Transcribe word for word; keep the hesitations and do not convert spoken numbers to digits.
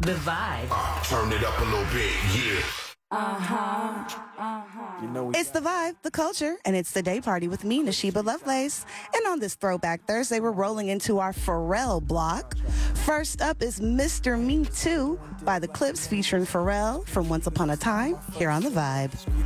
The Vibe. Uh, turn it up a little bit, yeah. Uh-huh. Uh-huh. You know we It's the vibe, the culture, and it's the day party with me, Nashiba Lovelace. And on this Throwback Thursday, we're rolling into our Pharrell block. First up is Mister Me Too by The Clips featuring Pharrell from Once Upon a Time here on The Vibe.